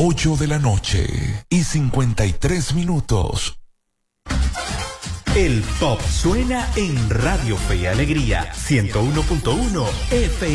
8:53. El pop suena en Radio Fe y Alegría 101.1 FM.